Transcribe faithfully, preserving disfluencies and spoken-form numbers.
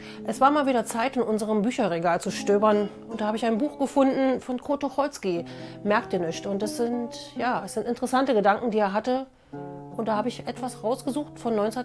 Es war mal wieder Zeit, in unserem Bücherregal zu stöbern. Und da habe ich ein Buch gefunden von Kurt Tucholsky, Merk dir nicht. Und das sind, ja, es sind interessante Gedanken, die er hatte. Und da habe ich etwas rausgesucht von